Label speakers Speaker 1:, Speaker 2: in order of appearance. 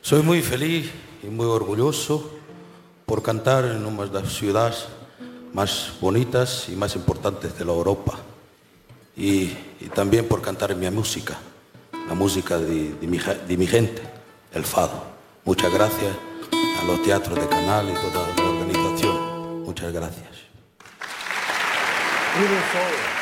Speaker 1: Soy muy feliz y muy orgulloso por cantar en una de las ciudades más bonitas y más importantes de la Europa. Y también por cantar en mi música, la música de mi gente, el fado. Muchas gracias a los teatros de Canal y toda la organización. Muchas gracias.